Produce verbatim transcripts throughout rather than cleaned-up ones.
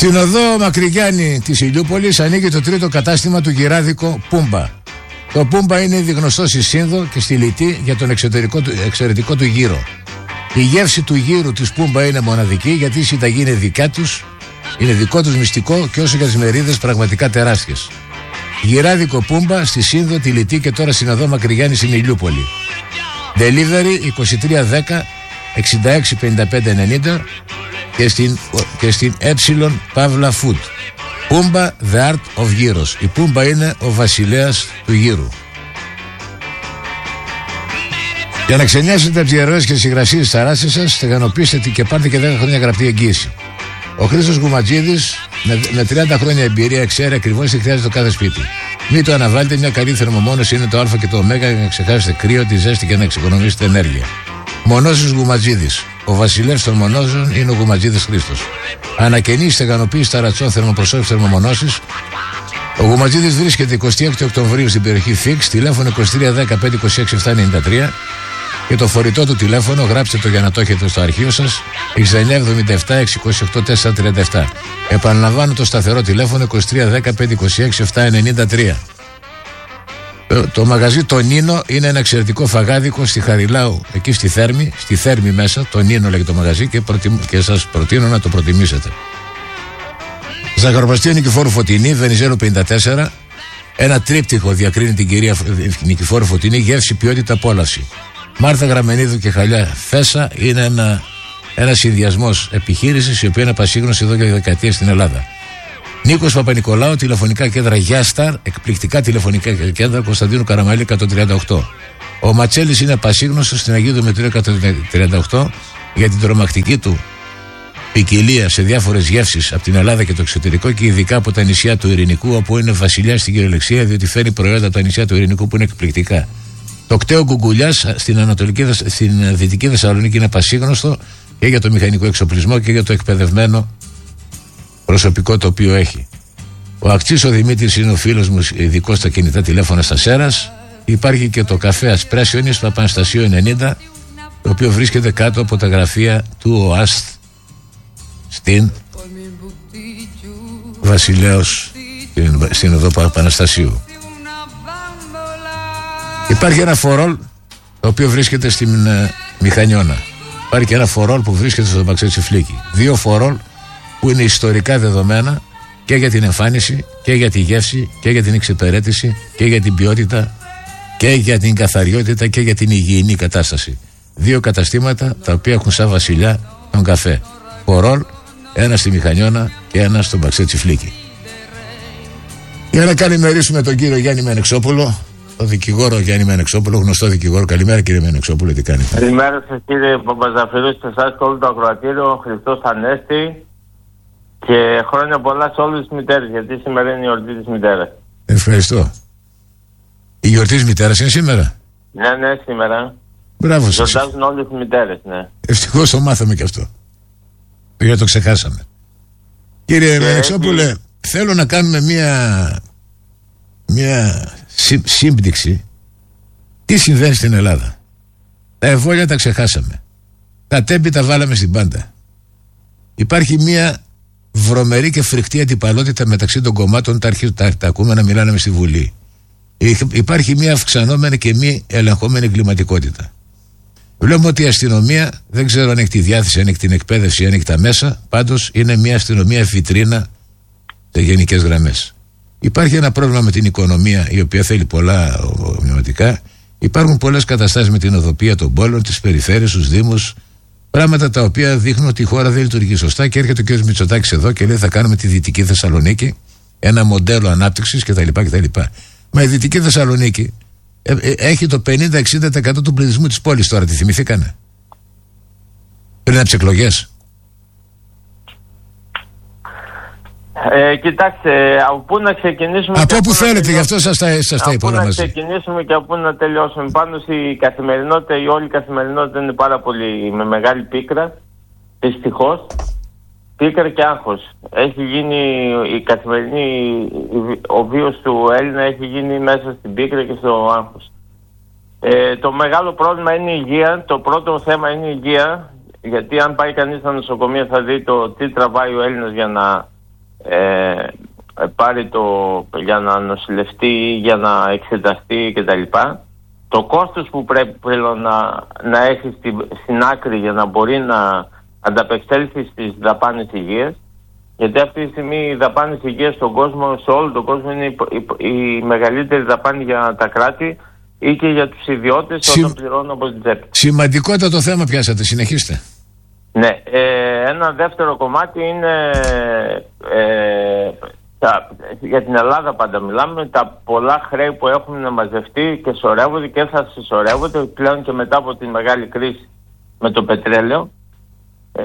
Στην οδό Μακρυγιάννη της Ηλιούπολης ανοίγει το τρίτο κατάστημα του γυράδικο Πούμπα. Το Πούμπα είναι ήδη γνωστό στη Σύνδο και στη Λιτή για τον εξωτερικό, εξαιρετικό του γύρο. Η γεύση του γύρου της Πούμπα είναι μοναδική, γιατί η συνταγή είναι δικά τους, είναι δικό τους μυστικό, και όσο για τις μερίδες πραγματικά τεράστιες. Γυράδικο Πούμπα στη Σύνδο, τη Λιτή και τώρα στην οδό Μακρυγιάννη στην Ηλιούπολη. Delivery είκοσι τρία δέκα εξήντα έξι πενήντα πέντε ενενήντα και στην, και στην ε Παύλα Food. Πούμπα, the art of γύρος. Η Πούμπα είναι ο βασιλέας του γύρου. Για να ξενιάσετε από τις διαρροές και τις υγρασίες της θαλάσσης σας, στεγανοποιήστε και πάρτε και δέκα χρόνια γραπτή εγγύηση. Ο Χρήστος Γουματζίδης με, με τριάντα χρόνια εμπειρία ξέρει ακριβώς τι χρειάζεται το κάθε σπίτι. Μην το αναβάλλετε, μια καλή θερμομόνωση είναι το Α και το Ω για να ξεχάσετε κρύο, τη ζέστη και να εξοικονομήσετε ενέργεια. Μονώσεις Γουματζίδης. Ο βασιλεύς των μονώσεων είναι ο Γουματζίδης Χρήστος. Ανακαινήσει, στεγανοποίηση, ταρατσών, θερμοπροσώπηση, θερμομονώσεις. Ο Γουματζίδης βρίσκεται εικοστή έκτη Οκτωβρίου στην περιοχή Φίξ, τηλέφωνο είκοσι τρία δέκα πέντε είκοσι έξι επτακόσια ενενήντα τρία και το φορητό του τηλέφωνο, γράψτε το για να το έχετε στο αρχείο σας, εξήντα εννιά εβδομήντα επτά εξακόσια είκοσι οκτώ τετρακόσια τριάντα επτά. Επαναλαμβάνω το σταθερό τηλέφωνο είκοσι τρία δέκα πέντε είκοσι έξι επτακόσια ενενήντα τρία. Το, το μαγαζί το Νίνο είναι ένα εξαιρετικό φαγάδικο στη Χαριλάου, εκεί στη Θέρμη, στη Θέρμη μέσα, το Νίνο λέγεται το μαγαζί, και, προτιμ, και σας προτείνω να το προτιμήσετε. Ζαχαροπλαστεία Νικηφόρου Φωτεινή, Βενιζέλο πενήντα τέσσερα. Ένα τρίπτυχο διακρίνει την κυρία Νικηφόρου Φωτεινή, γεύση, ποιότητα, απόλαυση. Μάρθα Γραμμενίδου και Χαλιά Φέσα είναι ένα, ένα συνδυασμός επιχείρησης η οποία είναι πασίγνωση εδώ για δεκαετίες στην Ελλάδα. Νίκος Παπα-Νικολάου, τηλεφωνικά κέντρα Γιάσταρ, εκπληκτικά τηλεφωνικά κέντρα Κωνσταντίνου Καραμαλή εκατόν τριάντα οκτώ. Ο Ματσέλης είναι πασίγνωστος στην Αγίου Δημητρίου εκατόν τριάντα οκτώ για την τρομακτική του ποικιλία σε διάφορες γεύσεις από την Ελλάδα και το εξωτερικό, και ειδικά από τα νησιά του Ειρηνικού, όπου είναι βασιλιάς στην κυριολεξία, διότι φέρει προϊόντα από τα νησιά του Ειρηνικού που είναι εκπληκτικά. Το κτέο Γκουγκουλιάς στην, Ανατολική, στην Δυτική Θεσσαλονίκη είναι πασίγνωστο και για το μηχανικό εξοπλισμό και για το εκπαιδευμένο προσωπικό το οποίο έχει. Ο Ακτσής ο Δημήτρης είναι ο φίλος μου, ειδικός στα κινητά τηλέφωνα στα Σέρας. Υπάρχει και το καφέ Ασπρέσιονης στο Παπαναστασίου ενενήντα, το οποίο βρίσκεται κάτω από τα γραφεία του ΟΑΣΤ στην Βασιλέως, στην οδό Παπαναστασίου. Υπάρχει ένα φορόλ το οποίο βρίσκεται στην ε, Μηχανιώνα. Υπάρχει και ένα φορόλ που βρίσκεται στο Μπαξέτσι Φλίκη. Δύο φορόλ που είναι ιστορικά δεδομένα και για την εμφάνιση και για τη γεύση και για την εξυπηρέτηση και για την ποιότητα και για την καθαριότητα και για την υγιεινή κατάσταση. Δύο καταστήματα τα οποία έχουν σαν βασιλιά τον καφέ. Φορόλ, ένα στη Μηχανιώνα και ένα στο Μπαξέτσι Φλίκη. Για να καλημερίσουμε τον κύριο Γιάννη Μενεξόπουλο, το δικηγόρο Γιάννη Μενεξόπουλο, γνωστό δικηγόρο. Καλημέρα κύριε Μενεξόπουλο, τι κάνετε? Καλημέρα σας κύριε Παπαζαφυρού, σε εσάς και όλο το ακροατήριο. Χριστός Ανέστη και χρόνια πολλά σε όλες τις μητέρες, γιατί σήμερα είναι η γιορτή της μητέρας. Ευχαριστώ. Η γιορτή της μητέρας είναι σήμερα? Ναι, ναι, σήμερα. Μπράβο σας. Γιορτάζουν όλες τις μητέρες, ναι. Ευτυχώς το μάθαμε και αυτό, γιατί το ξεχάσαμε. Κύριε και Μενεξόπουλε, έτσι, θέλω να κάνουμε μια μια σύ, σύμπτυξη. Τι συμβαίνει στην Ελλάδα? Τα εμβόλια τα ξεχάσαμε, τα τέμπη τα βάλαμε στην πάντα. Υπάρχει μια βρωμερή και φρικτή αντιπαλότητα μεταξύ των κομμάτων, τα, αρχίζουν, τα, τα ακούμε να μιλάνε στη Βουλή. Υπάρχει μια αυξανόμενη και μη ελεγχόμενη εγκληματικότητα. Βλέπουμε ότι η αστυνομία, δεν ξέρω αν έχει τη διάθεση, αν έχει την εκπαίδευση, αν έχει τα μέσα, πάντως είναι μια αστυνομία βιτρίνα σε γενικές γραμμές. Υπάρχει ένα πρόβλημα με την οικονομία, η οποία θέλει πολλά ομοιωματικά. Υπάρχουν πολλές καταστάσεις με την οδοπία των πόλεων, τις περιφέρειες, τους δήμους. Πράγματα τα οποία δείχνουν ότι η χώρα δεν λειτουργεί σωστά, και έρχεται ο κ. Μητσοτάκης εδώ και λέει θα κάνουμε τη Δυτική Θεσσαλονίκη ένα μοντέλο ανάπτυξης κτλ. κτλ. Μα η Δυτική Θεσσαλονίκη ε, ε, έχει το πενήντα με εξήντα τοις εκατό του πληθυσμού της πόλης τώρα. Τη θυμηθήκανε πριν από τις εκλογές? Ε, κοιτάξτε, από πού να ξεκινήσουμε. Από πού θέλετε, γι' αυτό σας τα, σας τα είπα. Από πού να ξεκινήσουμε και από πού να τελειώσουμε. Πάντως η καθημερινότητα, η όλη καθημερινότητα είναι πάρα πολύ με μεγάλη πίκρα. Δυστυχώς. Πίκρα και άγχος. Έχει γίνει η καθημερινή, ο βίος του Έλληνα έχει γίνει μέσα στην πίκρα και στο άγχος. Ε, το μεγάλο πρόβλημα είναι η υγεία. Το πρώτο θέμα είναι η υγεία. Γιατί αν πάει κανείς στα νοσοκομεία θα δει το τι τραβάει ο Έλληνας για να ε, πάρει το, για να νοσηλευτεί, για να εξεταστεί κτλ. Το κόστος που πρέπει να, να έχει στην, στην άκρη για να μπορεί να ανταπεξέλθει στις δαπάνες υγείας, γιατί αυτή τη στιγμή οι δαπάνες υγείας στον κόσμο, σε όλο τον κόσμο, είναι η, η, η μεγαλύτερη δαπάνη για τα κράτη ή και για τους ιδιώτες Συ... όταν πληρώνουν από την τσέπη. Σημαντικότατο θέμα πιάσατε, συνεχίστε. Ναι, ε, ένα δεύτερο κομμάτι είναι ε, τα, για την Ελλάδα πάντα μιλάμε, τα πολλά χρέη που έχουν να μαζευτεί και σωρεύονται και θα συσσωρεύονται πλέον και μετά από τη μεγάλη κρίση με το πετρέλαιο. Ε,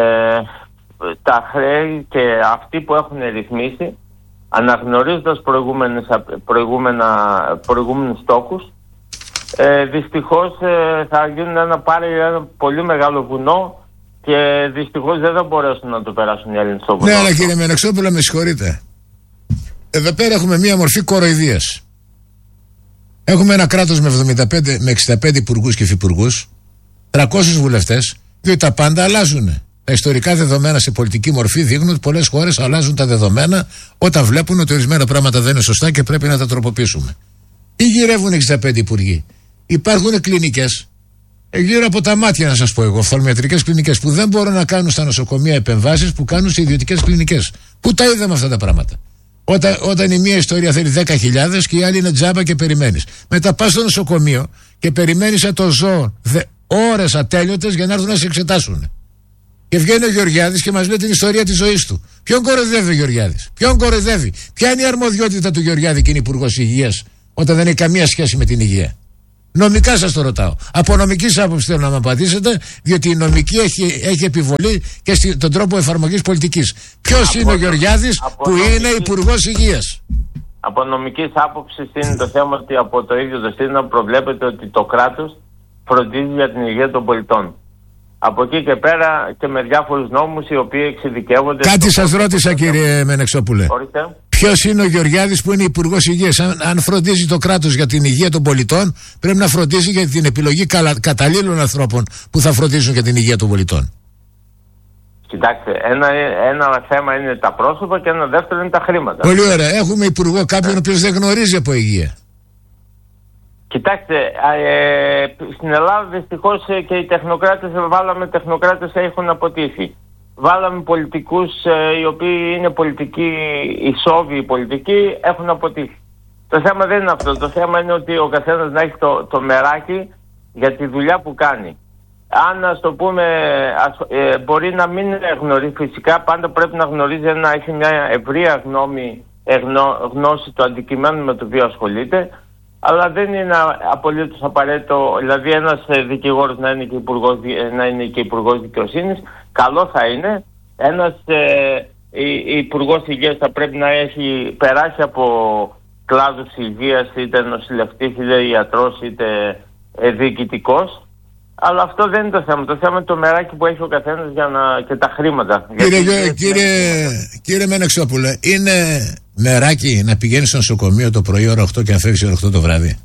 τα χρέη και αυτοί που έχουν ρυθμίσει, αναγνωρίζοντας προηγούμενες, προηγούμενα, προηγούμενους στόχους, ε, δυστυχώς ε, θα γίνουν ένα, πάρει ένα πολύ μεγάλο βουνό και δυστυχώς δεν θα μπορέσουν να το περάσουν οι Έλληνες στο βουνό. Ναι, αλλά κύριε Μενεξόπουλο, με συγχωρείτε. Εδώ πέρα έχουμε μία μορφή κοροϊδίας. Έχουμε ένα κράτος με, εβδομήντα πέντε, με εξήντα πέντε υπουργούς και υφυπουργούς, τριακόσιους βουλευτές, διότι τα πάντα αλλάζουν. Τα ιστορικά δεδομένα σε πολιτική μορφή δείχνουν ότι πολλές χώρες αλλάζουν τα δεδομένα όταν βλέπουν ότι ορισμένα πράγματα δεν είναι σωστά και πρέπει να τα τροποποιήσουμε. Ή γυρεύουν εξήντα πέντε υπουργοί. Υπάρχουν κλινικές, γύρω από τα μάτια να σας πω εγώ, οφθαλμιατρικές κλινικές που δεν μπορούν να κάνουν στα νοσοκομεία επεμβάσεις που κάνουν σε ιδιωτικές κλινικές. Πού τα είδαμε αυτά τα πράγματα? Όταν, όταν η μία ιστορία θέλει δέκα χιλιάδες και η άλλη είναι τζάμπα και περιμένεις. Μετά πας στο νοσοκομείο και περιμένεις σαν το ζώο δε, ώρες ατέλειωτες για να έρθουν να σε εξετάσουν. Και βγαίνει ο Γεωργιάδης και μας λέει την ιστορία της ζωής του. Ποιον κοροϊδεύει ο Γεωργιάδης? Ποιον κοροϊδεύει? Ποια είναι η αρμοδιότητα του Γεωργιάδη και είναι υπουργός υγείας όταν δεν έχει καμία σχέση με την υγεία? Νομικά σας το ρωτάω. Από νομικής άποψης θέλω να μου απαντήσετε, διότι η νομική έχει, έχει επιβολή και στον τρόπο εφαρμογής πολιτικής. Ποιος είναι ο Γεωργιάδης που νομικής, είναι υπουργός υγείας? Από νομικής άποψης είναι το θέμα ότι από το ίδιο το σύνταγμα προβλέπεται ότι το κράτος φροντίζει για την υγεία των πολιτών. Από εκεί και πέρα και με διάφορους νόμους οι οποίοι εξειδικεύονται. Κάτι σας ρώτησα, κύριε Μενεξόπουλε. Ορίστε. Ποιος είναι ο Γεωργιάδης που είναι υπουργός υγείας? Αν, αν φροντίζει το κράτος για την υγεία των πολιτών, πρέπει να φροντίζει για την επιλογή καλα, καταλήλων ανθρώπων που θα φροντίζουν για την υγεία των πολιτών. Κοιτάξτε, ένα, ένα θέμα είναι τα πρόσωπα και ένα δεύτερο είναι τα χρήματα. Πολύ ωραία. Έχουμε υπουργό κάποιον ο οποίος δεν γνωρίζει από υγεία. Κοιτάξτε, ε, στην Ελλάδα δυστυχώς και οι τεχνοκράτες, βάλαμε τεχνοκράτες έχουν αποτύχει. Βάλαμε πολιτικούς ε, οι οποίοι είναι πολιτικοί, ισόβιοι πολιτικοί, έχουν αποτύχει. Το θέμα δεν είναι αυτό. Το θέμα είναι ότι ο καθένας να έχει το, το μεράκι για τη δουλειά που κάνει. Αν, ας το πούμε, ας, ε, μπορεί να μην γνωρίζει, φυσικά πάντα πρέπει να γνωρίζει, να έχει μια ευρεία γνώμη, εγνώ, γνώση του αντικειμένου με το οποίο ασχολείται. Αλλά δεν είναι απολύτως απαραίτητο, δηλαδή ένας δικηγόρος να είναι και υπουργός, να είναι και υπουργός δικαιοσύνης. Καλό θα είναι. Ένας ε, υπουργός υγείας θα πρέπει να έχει περάσει από κλάδους υγείας, είτε νοσηλευτής, είτε ιατρός, είτε ε, διοικητικός. Αλλά αυτό δεν είναι το θέμα. Το θέμα είναι το μεράκι που έχει ο καθένας για να... και τα χρήματα. Κύριε, Γιατί, κύριε, κύριε Μενεξόπουλε, είναι μεράκι να πηγαίνει στο νοσοκομείο το πρωί ώρα οκτώ και να φεύγει ώρα οκτώ το βράδυ?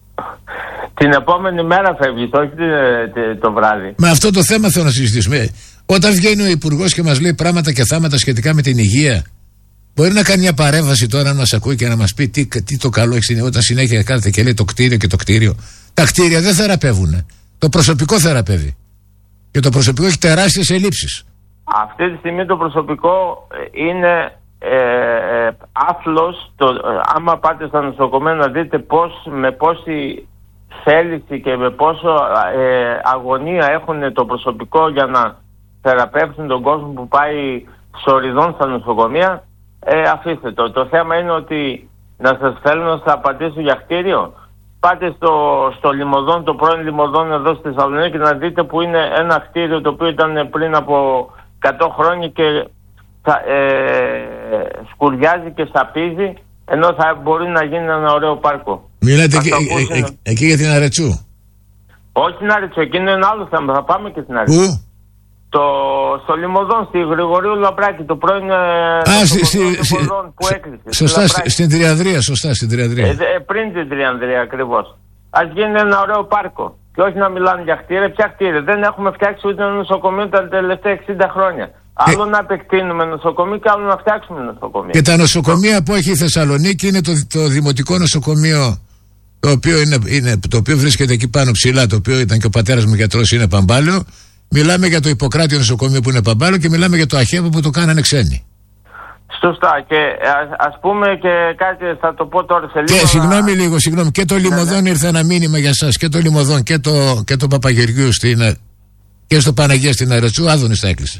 Την επόμενη μέρα φεύγει, όχι το βράδυ. Με αυτό το θέμα θέλω να συζητήσουμε. Όταν βγαίνει ο υπουργός και μας λέει πράγματα και θάματα σχετικά με την υγεία, μπορεί να κάνει μια παρέμβαση τώρα, να μας ακούει και να μας πει τι, τι το καλό έχει, όταν συνέχεια κάθεται και λέει το κτίριο και το κτίριο. Τα κτίρια δεν θεραπεύουν. Το προσωπικό θεραπεύει. Και το προσωπικό έχει τεράστιες ελλείψεις. Αυτή τη στιγμή το προσωπικό είναι ε, ε, άθλος. Το, ε, άμα πάτε στα νοσοκομεία να δείτε πώς, με πόση θέληση και με πόσο ε, αγωνία έχουν το προσωπικό για να θεραπεύσουν τον κόσμο που πάει σοριδών στα νοσοκομεία, ε, αφήστε το. Το θέμα είναι ότι να σας θέλω να σας απαντήσω για κτίριο. Πάτε στο, στο Λιμωδόν, το πρώην Λιμωδόν εδώ στη Θεσσαλονίκη, να δείτε που είναι ένα κτίριο το οποίο ήταν πριν από εκατό χρόνια και θα, ε, σκουριάζει και σαπίζει, ενώ θα μπορεί να γίνει ένα ωραίο πάρκο. Μιλάτε εκεί, ε, ε, ε, εκεί για την Αρετσού? Όχι την Αρετσού, εκείνο είναι άλλο θέμα, θα πάμε και στην Αρετσού. Πού? Το, στο Λιμωδόν, στη Γρηγορίου Λαμπράκη, το πρώην Α, στη, στη, που έκλεισε. Σωστά, στη, στην Τριανδρία, σωστά, στην Τριανδρία. Ε, ε, πριν την Τριανδρία ακριβώς. Ας γίνει ένα ωραίο πάρκο. Και όχι να μιλάνε για κτίρια, ποια κτίρια. Δεν έχουμε φτιάξει ούτε ένα νοσοκομείο τα τελευταία εξήντα χρόνια. Άλλο ε... να επεκτείνουμε νοσοκομεία και άλλο να φτιάξουμε νοσοκομεία. Και τα νοσοκομεία που έχει η Θεσσαλονίκη είναι το, το δημοτικό νοσοκομείο, το οποίο, είναι, είναι, το οποίο βρίσκεται εκεί πάνω ψηλά, το οποίο ήταν και ο πατέρας μου γιατρός, είναι Παμπάλαιο. Μιλάμε για το Ιπποκράτιο νοσοκομείο που είναι Παμπάλαιο και μιλάμε για το Αχέβο που το κάνανε ξένοι. Σωστά. Και ας, ας πούμε και κάτι, θα το πω τώρα σε λίγο. Και συγγνώμη να... λίγο, συγγνώμη. Και το Λιμωδόν, ναι, ήρθε ένα μήνυμα για σας. Και το Λιμωδόν και το, και το Παπαγεωργίου στην, και στο Παναγία στην Αρετσού. Άδωνης τα έκλεισε.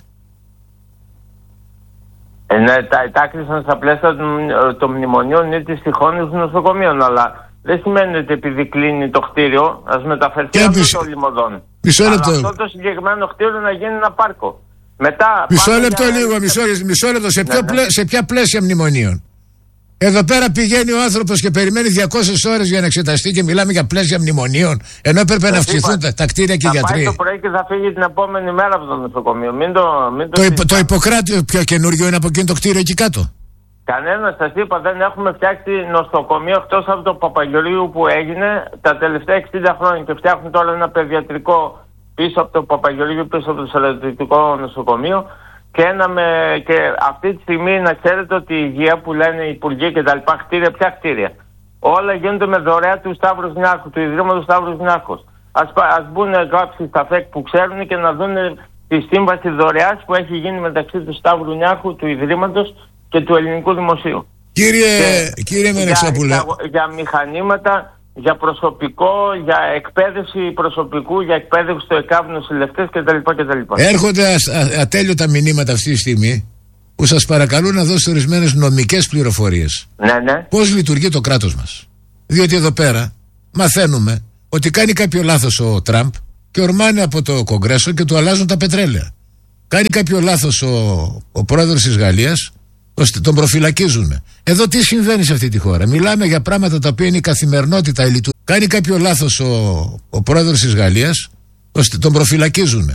Ε, ναι, τα, τα έκλεισαν στα πλαίσια των μνημονίων ή της τυχόνης νοσοκομείων. Αλλά δεν σημαίνει ότι επειδή κλείνει το κτίριο, ας μεταφερθεί αυτό μισ... το Λιμωδόν. Μισό λεπτό. Αλλά αυτό το συγκεκριμένο κτίριο να γίνει ένα πάρκο. Μετά, μισό λεπτό για... λίγο, μισό, μισό λεπτό. Σε, ποιο ναι, πλαί, σε ποια πλαίσια μνημονίων? Εδώ πέρα πηγαίνει ο άνθρωπος και περιμένει διακόσιες ώρες για να εξεταστεί και μιλάμε για πλαίσια μνημονίων, ενώ έπρεπε να αυξηθούν τα, τα κτίρια και οι γιατροί. Θα πάει το πρωί και θα φύγει την επόμενη μέρα από το νοσοκομείο. Μην το, μην το, το, υπο, το Ιπποκράτιο πιο καινούριο είναι από εκείνο το κτίριο εκεί κάτω. Κανένα, σας είπα, δεν έχουμε φτιάξει νοσοκομείο εκτός από το Παπαγεωργίου που έγινε τα τελευταία εξήντα χρόνια και φτιάχνουν τώρα ένα παιδιατρικό πίσω από το Παπαγεωργίου, πίσω από το στρατιωτικό νοσοκομείο. Και, ένα με, και αυτή τη στιγμή να ξέρετε ότι η υγεία που λένε οι υπουργοί και τα λοιπά κτίρια, ποια κτίρια. Όλα γίνονται με δωρεά του Σταύρου Νιάρχου, του Ιδρύματος Σταύρου Νιάρχου. Ας, ας μπουν κάποιοι στα ΦΕΚ που ξέρουν και να δουν τη σύμβαση δωρεάς που έχει γίνει μεταξύ του Σταύρου Νιάρχου, του Ιδρύματος και του Ελληνικού Δημοσίου. Κύριε, κύριε Μενεξόπουλε. Για, για, για μηχανήματα, για προσωπικό, για εκπαίδευση προσωπικού, για εκπαίδευση στο ΕΚΑΒ, νοσηλευτές κτλ. Έρχονται ατέλειωτα μηνύματα αυτή τη στιγμή που σας παρακαλούν να δώσετε ορισμένες νομικές πληροφορίες. Ναι, ναι. Πώς λειτουργεί το κράτος μας. Διότι εδώ πέρα μαθαίνουμε ότι κάνει κάποιο λάθος ο Τραμπ και ορμάνε από το Κογκρέσο και του αλλάζουν τα πετρέλαια. Κάνει κάποιο λάθος ο, ο πρόεδρος της Γαλλίας, ώστε τον προφυλακίζουν. Εδώ τι συμβαίνει σε αυτή τη χώρα? Μιλάμε για πράγματα τα οποία είναι η καθημερινότητα, η λειτουργία. Κάνει κάποιο λάθος ο, ο πρόεδρος της Γαλλίας, ώστε τον προφυλακίζουν.